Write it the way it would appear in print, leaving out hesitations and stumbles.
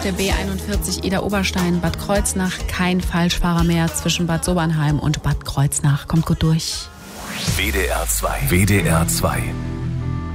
auf der B41 Ida-Oberstein, Bad Kreuznach. Kein Falschfahrer mehr zwischen Bad Sobernheim und Bad Kreuznach. Kommt gut durch. WDR 2. WDR 2.